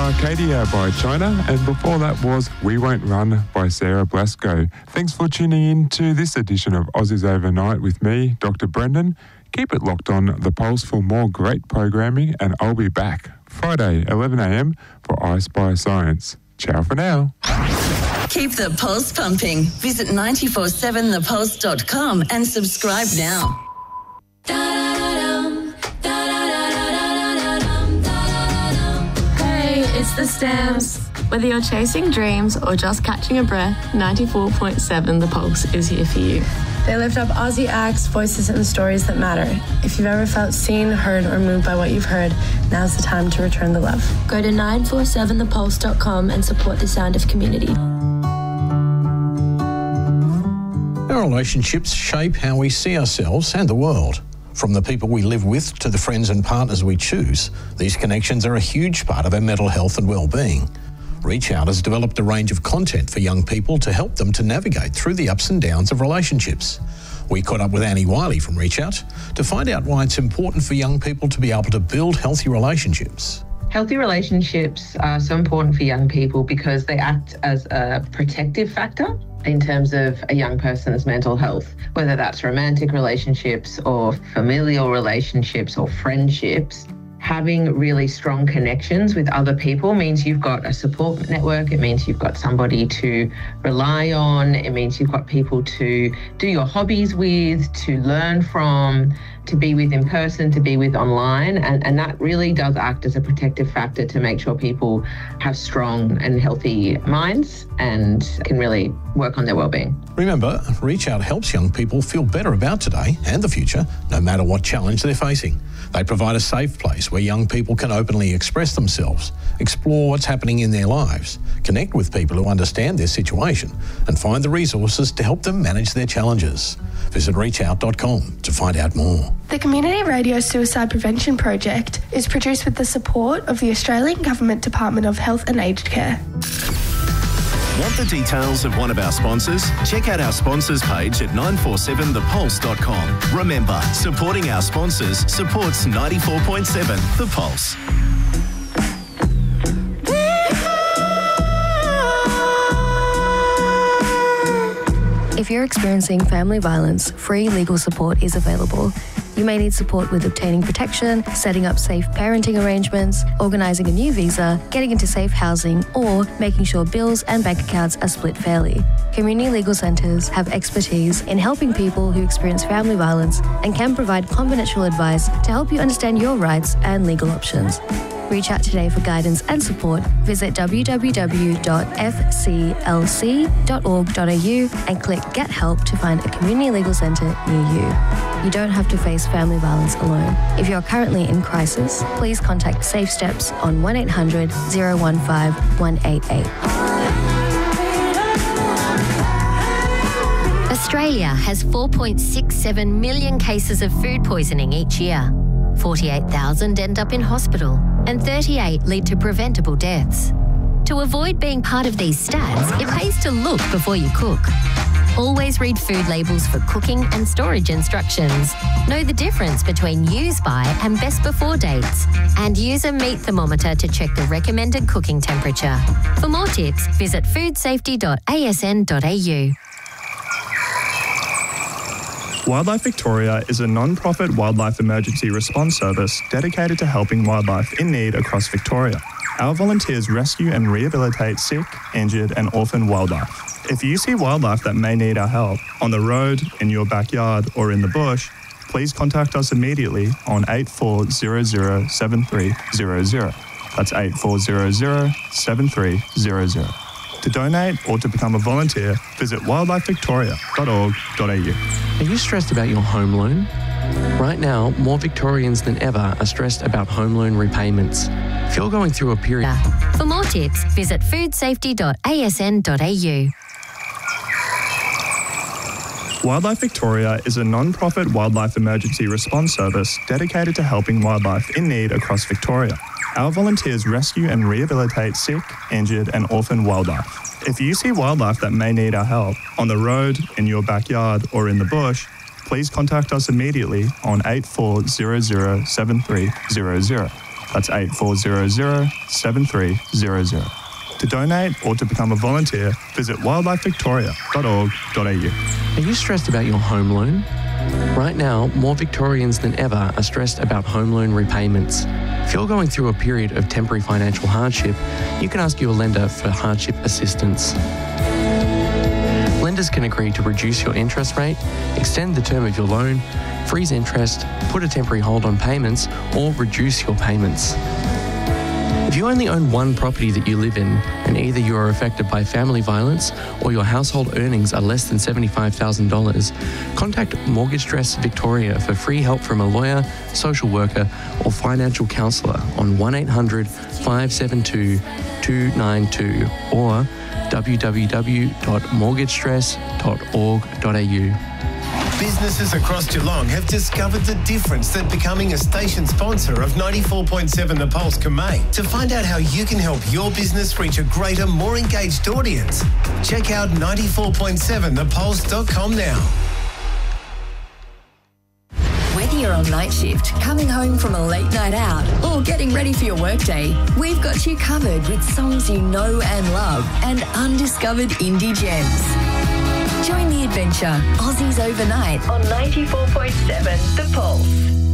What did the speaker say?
Arcadia by China, and before that was We Won't Run by Sarah Blasco. Thanks for tuning in to this edition of Aussies Overnight with me, Dr. Brendan. Keep it locked on The Pulse for more great programming, and I'll be back Friday, 11 a.m. for I Spy Science. Ciao for now. Keep the pulse pumping. Visit 947thepulse.com and subscribe now. Hey, it's the Stamps. Whether you're chasing dreams or just catching a breath, 94.7 The Pulse is here for you. They lift up Aussie acts, voices, and stories that matter. If you've ever felt seen, heard, or moved by what you've heard, now's the time to return the love. Go to 947thepulse.com and support the sound of community. Our relationships shape how we see ourselves and the world. From the people we live with to the friends and partners we choose, these connections are a huge part of our mental health and well-being. Reach Out has developed a range of content for young people to help them to navigate through the ups and downs of relationships. We caught up with Annie Wiley from Reach Out to find out why it's important for young people to be able to build healthy relationships. Healthy relationships are so important for young people because they act as a protective factor in terms of a young person's mental health, whether that's romantic relationships or familial relationships or friendships. Having really strong connections with other people means you've got a support network. It means you've got somebody to rely on. It means you've got people to do your hobbies with, to learn from, to be with in person, to be with online. And that really does act as a protective factor to make sure people have strong and healthy minds and can really work on their well-being. Remember, Reach Out helps young people feel better about today and the future, no matter what challenge they're facing. They provide a safe place where young people can openly express themselves, explore what's happening in their lives, connect with people who understand their situation, and find the resources to help them manage their challenges. Visit reachout.com to find out more. The Community Radio Suicide Prevention Project is produced with the support of the Australian Government Department of Health and Aged Care. Want the details of one of our sponsors? Check out our sponsors page at 947thepulse.com. Remember, supporting our sponsors supports 94.7 The Pulse. If you're experiencing family violence, free legal support is available. You may need support with obtaining protection, setting up safe parenting arrangements, organising a new visa, getting into safe housing, or making sure bills and bank accounts are split fairly. Community legal centres have expertise in helping people who experience family violence and can provide confidential advice to help you understand your rights and legal options. Reach out today for guidance and support. Visit www.fclc.org.au and click Get Help to find a community legal centre near you. You don't have to face family violence alone. If you're currently in crisis, please contact Safe Steps on 1800 015 188. Australia has 4.67 million cases of food poisoning each year. 48,000 end up in hospital and 38 lead to preventable deaths. To avoid being part of these stats, it pays to look before you cook. Always read food labels for cooking and storage instructions. Know the difference between use by and best before dates. And use a meat thermometer to check the recommended cooking temperature. For more tips, visit foodsafety.asn.au. Wildlife Victoria is a non-profit wildlife emergency response service dedicated to helping wildlife in need across Victoria. Our volunteers rescue and rehabilitate sick, injured and orphaned wildlife. If you see wildlife that may need our help on the road, in your backyard or in the bush, please contact us immediately on 8400 7300. That's 8400 7300. To donate or to become a volunteer, visit wildlifevictoria.org.au. Are you stressed about your home loan? Right now, more Victorians than ever are stressed about home loan repayments. If you're going through a period... For more tips, visit foodsafety.asn.au. Wildlife Victoria is a non-profit wildlife emergency response service dedicated to helping wildlife in need across Victoria. Our volunteers rescue and rehabilitate sick, injured and orphaned wildlife. If you see wildlife that may need our help on the road, in your backyard or in the bush, please contact us immediately on 8400 7300. That's 8400 7300. To donate or to become a volunteer, visit wildlifevictoria.org.au. Are you stressed about your home loan? Right now, more Victorians than ever are stressed about home loan repayments. If you're going through a period of temporary financial hardship, you can ask your lender for hardship assistance. Lenders can agree to reduce your interest rate, extend the term of your loan, freeze interest, put a temporary hold on payments, or reduce your payments. If you only own one property that you live in, and either you are affected by family violence or your household earnings are less than $75,000, contact Mortgage Stress Victoria for free help from a lawyer, social worker, or financial counsellor on 1800 572 292 or www.mortgagestress.org.au. Businesses across Geelong have discovered the difference that becoming a station sponsor of 94.7 The Pulse can make. To find out how you can help your business reach a greater, more engaged audience, check out 94.7thepulse.com now. Whether you're on night shift, coming home from a late night out, or getting ready for your workday, we've got you covered with songs you know and love and undiscovered indie gems. Join the adventure, Aussies Overnight on 94.7 The Pulse.